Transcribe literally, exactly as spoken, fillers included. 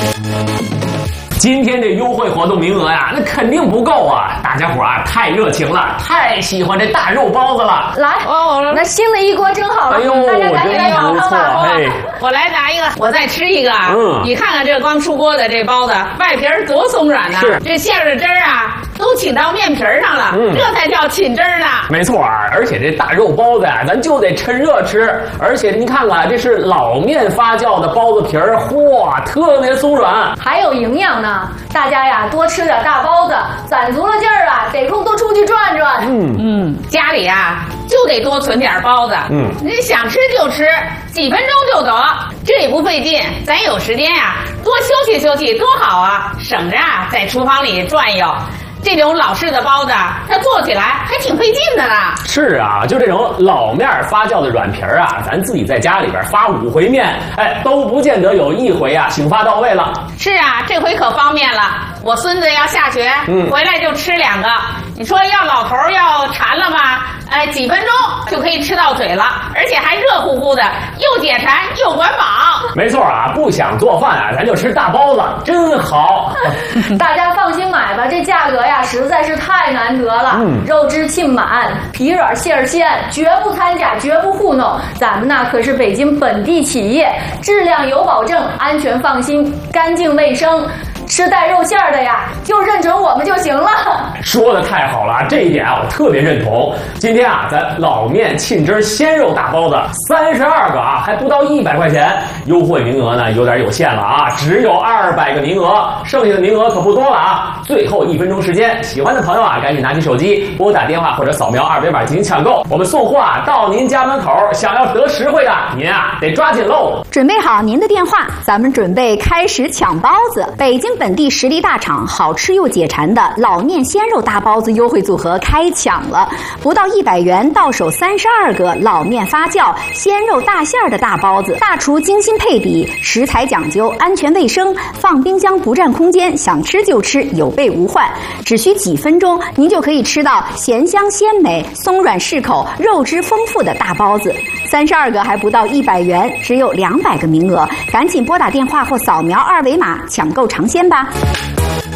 今天这优惠活动名额呀，那肯定不够啊！大家伙啊，太热情了，太喜欢这大肉包子了。 来，哦，那新的一锅蒸好了，哎呦，大家赶紧来尝尝吧。 哎，我来拿一个，我再吃一个啊。嗯，你看看这刚出锅的这包子，外皮儿多松软呢。是，这馅儿的汁儿啊，都沁到面皮上了。嗯，这才叫沁汁儿呢。 没错啊，而且这大肉包子呀，咱就得趁热吃。而且您看看，这是老面发酵的包子皮儿，嚯，特别松软， 还有营养呢。大家呀，多吃点大包子，攒足了劲儿啊，得空多出去转转。 嗯嗯，家里啊就得多存点包子。嗯，你想吃就吃，几分钟就得，这也不费劲。咱有时间呀，多休息休息多好啊，省着啊在厨房里转悠。这种老式的包子，它做起来还挺费劲的呢。 是啊，就这种老面发酵的软皮儿啊，咱自己在家里边发五回面，哎，都不见得有一回啊醒发到位了。 是啊，这回可方便了。我孙子要下学，嗯，回来就吃两个。你说要老头要馋了吧？哎，几分钟就可以吃到嘴了，而且还热乎乎的，又解馋又管饱。 没错啊，不想做饭啊，咱就吃大包子，真好。 大家放心买吧，这价格呀实在是太难得了。嗯，肉质沁满，皮软馅儿鲜，绝不掺假，绝不糊弄。咱们那可是北京本地企业，质量有保证，安全放心，干净卫生。吃带肉馅儿的呀，就认准我们就行了。 说的太好了，这一点啊我特别认同。今天啊，咱老面沁汁鲜肉大包子三十二个啊，还不到一百块钱，优惠名额呢有点有限了啊，只有二百个名额，剩下的名额可不多了啊。最后一分钟时间，喜欢的朋友啊，赶紧拿起手机拨打电话或者扫描二维码进行抢购，我们送货啊到您家门口。想要得实惠的，您啊得抓紧喽！ 准备好您的电话，咱们准备开始抢包子。北京本地实力大厂，好吃又解馋的老面鲜肉大包子优惠组合开抢了，不到一百元到手三十二个老面发酵鲜肉大馅儿的大包子，大厨精心配比，食材讲究，安全卫生，放冰箱不占空间，想吃就吃，有备无患。只需几分钟，您就可以吃到咸香鲜美、松软适口、肉汁丰富的大包子。三十二个还不到一百元，只有两百个名额，赶紧拨打电话或扫描二维码抢购尝鲜吧。